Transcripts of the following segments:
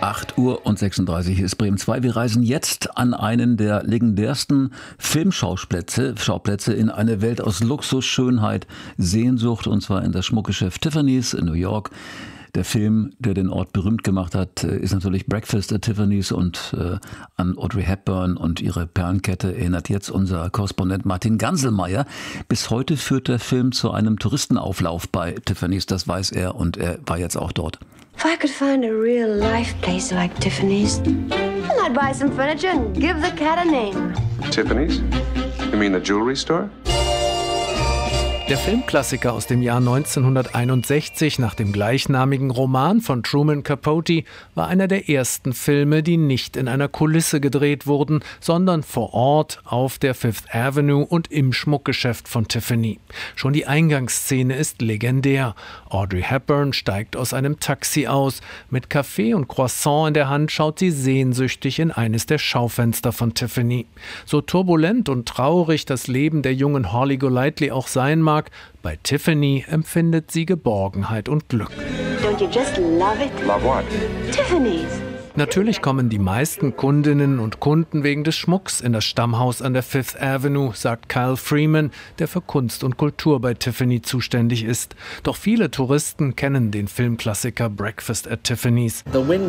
8:36 Uhr ist Bremen 2. Wir reisen jetzt an einen der legendärsten Filmschauplätze in eine Welt aus Luxus, Schönheit, Sehnsucht, und zwar in das Schmuckgeschäft Tiffany's in New York. Der Film, der den Ort berühmt gemacht hat, ist natürlich Breakfast at Tiffany's, und an Audrey Hepburn und ihre Perlenkette erinnert jetzt unser Korrespondent Martin Ganselmeier. Bis heute führt der Film zu einem Touristenauflauf bei Tiffany's, das weiß er, und er war jetzt auch dort. If I could find a real-life place like Tiffany's, then I'd buy some furniture and give the cat a name. Tiffany's? You mean the jewelry store? Der Filmklassiker aus dem Jahr 1961 nach dem gleichnamigen Roman von Truman Capote war einer der ersten Filme, die nicht in einer Kulisse gedreht wurden, sondern vor Ort auf der Fifth Avenue und im Schmuckgeschäft von Tiffany. Schon die Eingangsszene ist legendär. Audrey Hepburn steigt aus einem Taxi aus. Mit Kaffee und Croissant in der Hand schaut sie sehnsüchtig in eines der Schaufenster von Tiffany. So turbulent und traurig das Leben der jungen Holly Golightly auch sein mag, bei Tiffany empfindet sie Geborgenheit und Glück. Don't you just love it? Love what? Tiffany's. Natürlich kommen die meisten Kundinnen und Kunden wegen des Schmucks in das Stammhaus an der Fifth Avenue, sagt Kyle Freeman, der für Kunst und Kultur bei Tiffany zuständig ist. Doch viele Touristen kennen den Filmklassiker Breakfast at Tiffany's.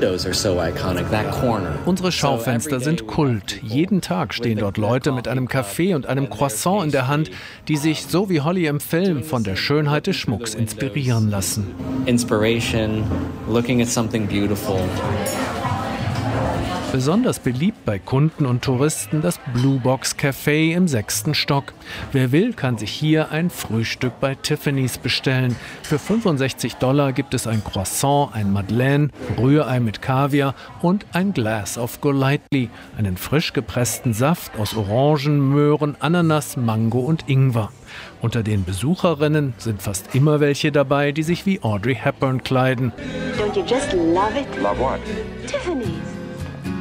Unsere Schaufenster sind Kult. Jeden Tag stehen dort Leute mit einem Kaffee und einem Croissant in der Hand, die sich, so wie Holly im Film, von der Schönheit des Schmucks inspirieren lassen. Inspiration, looking at something beautiful. Besonders beliebt bei Kunden und Touristen das Blue Box Café im 6. Stock. Wer will, kann sich hier ein Frühstück bei Tiffany's bestellen. Für $65 gibt es ein Croissant, ein Madeleine, Rührei mit Kaviar und ein Glass of Golightly, einen frisch gepressten Saft aus Orangen, Möhren, Ananas, Mango und Ingwer. Unter den Besucherinnen sind fast immer welche dabei, die sich wie Audrey Hepburn kleiden. Don't you just love it? Love what? Tiffany's.